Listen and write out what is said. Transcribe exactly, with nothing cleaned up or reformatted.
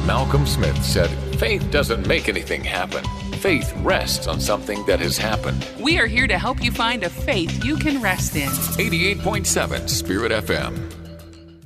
Malcolm Smith said, "Faith doesn't make anything happen. Faith rests on something that has happened." We are here to help you find a faith you can rest in. eighty-eight point seven Spirit F M.